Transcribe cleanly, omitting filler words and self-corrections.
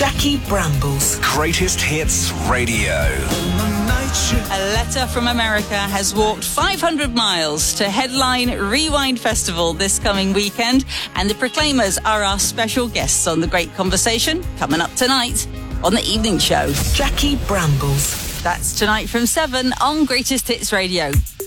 Jackie Brambles. Greatest Hits Radio. A Letter from America has walked 500 miles to headline Rewind Festival this coming weekend, and the Proclaimers are our special guests on The Great Conversation, coming up tonight on The Evening Show. Jackie Brambles. That's tonight from 7 on Greatest Hits Radio.